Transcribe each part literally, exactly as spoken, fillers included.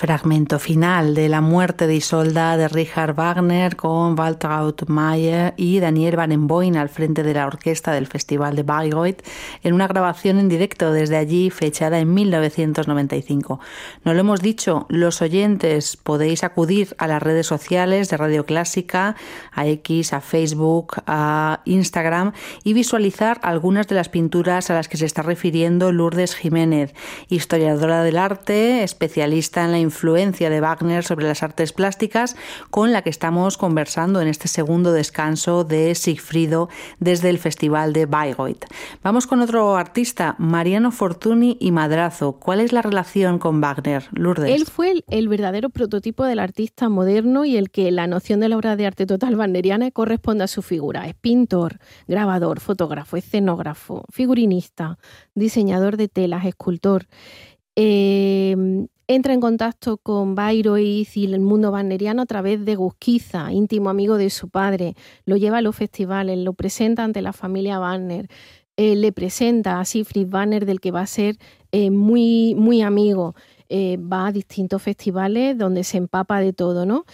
Fragmento final de La muerte de Isolda de Richard Wagner con Waltraud Mayer y Daniel Barenboim al frente de la orquesta del Festival de Bayreuth en una grabación en directo desde allí fechada en mil novecientos noventa y cinco. No lo hemos dicho, los oyentes podéis acudir a las redes sociales de Radio Clásica, a X, a Facebook, a Instagram y visualizar algunas de las pinturas a las que se está refiriendo Lourdes Jiménez, historiadora del arte, especialista en la influencia de Wagner sobre las artes plásticas, con la que estamos conversando en este segundo descanso de Sigfrido desde el Festival de Bayreuth. Vamos con otro artista, Mariano Fortuny y Madrazo. ¿Cuál es la relación con Wagner, Lourdes? Él fue el, el verdadero prototipo del artista moderno y el que la noción de la obra de arte total wagneriana corresponde a su figura. Es pintor, grabador, fotógrafo, escenógrafo, figurinista, diseñador de telas, escultor. Eh, entra en contacto con Bayreuth y el mundo wagneriano a través de Gusquiza, íntimo amigo de su padre. Lo lleva a los festivales, lo presenta ante la familia Wagner, eh, le presenta a Siegfried Wagner, del que va a ser eh, muy, muy amigo. Eh, va a distintos festivales donde se empapa de todo, ¿no?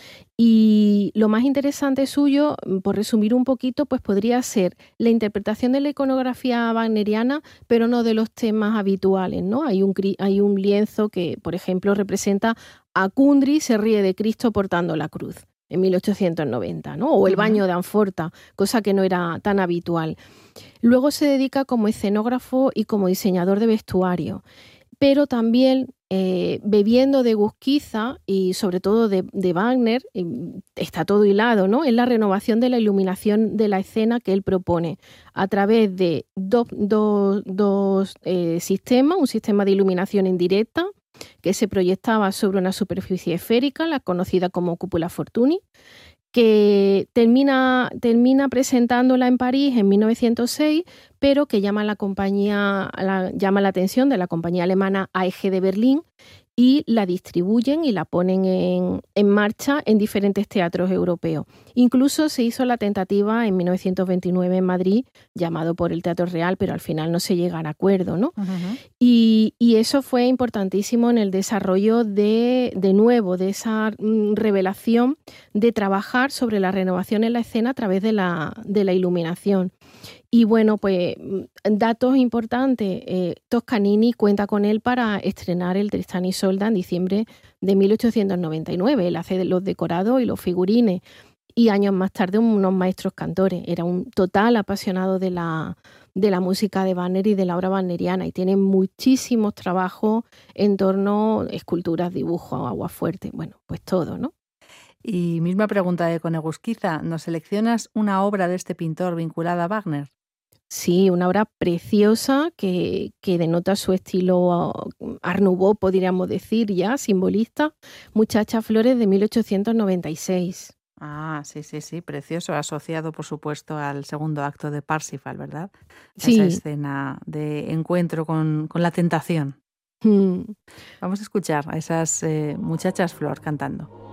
Y lo más interesante suyo, por resumir un poquito, pues podría ser la interpretación de la iconografía wagneriana, pero no de los temas habituales, ¿no? Hay un, hay un lienzo que, por ejemplo, representa a Kundry se ríe de Cristo portando la cruz en mil ochocientos noventa, ¿no? O el baño de Anforta, cosa que no era tan habitual. Luego se dedica como escenógrafo y como diseñador de vestuario, pero también eh, bebiendo de Gusquiza y sobre todo de, de Wagner, eh, está todo hilado, ¿no? Es la renovación de la iluminación de la escena que él propone a través de dos, dos, dos eh, sistemas, un sistema de iluminación indirecta que se proyectaba sobre una superficie esférica, la conocida como cúpula Fortuny, que termina, termina presentándola en París en mil novecientos seis, pero que llama, la, compañía, la, llama la atención de la compañía alemana A E G de Berlín y la distribuyen y la ponen en, en marcha en diferentes teatros europeos. Incluso se hizo la tentativa en mil novecientos veintinueve en Madrid, llamado por el Teatro Real, pero al final no se llega a acuerdo, ¿no? Uh-huh. Y, y eso fue importantísimo en el desarrollo de, de nuevo, de esa mm, revelación de trabajar sobre la renovación en la escena a través de la, de la iluminación. Y bueno, pues datos importantes, eh, Toscanini cuenta con él para estrenar el Tristán y Isolda en diciembre de mil ochocientos noventa y nueve. Él hace los decorados y los figurines y años más tarde unos maestros cantores. Era un total apasionado de la, de la música de Wagner y de la obra wagneriana y tiene muchísimos trabajos en torno a esculturas, dibujos, aguafuerte, bueno, pues todo, ¿no? Y misma pregunta de Gusquiza, ¿nos seleccionas una obra de este pintor vinculada a Wagner? Sí, una obra preciosa que, que denota su estilo Art Nouveau, podríamos decir ya, simbolista, Muchachas Flores de mil ochocientos noventa y seis. Ah, sí, sí, sí, precioso, asociado por supuesto al segundo acto de Parsifal, ¿verdad? Sí. Esa escena de encuentro con, con la tentación. Mm. Vamos a escuchar a esas eh, Muchachas Flor cantando.